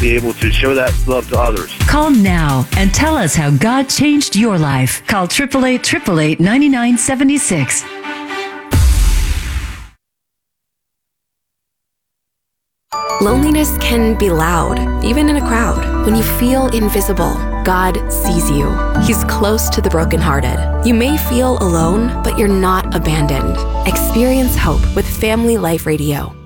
be able to show that love to others. Call now and tell us how God changed your life. Call 888-888-9976. Loneliness can be loud, even in a crowd. When you feel invisible, God sees you. He's close to the brokenhearted. You may feel alone, but you're not abandoned. Experience hope with Family Life Radio.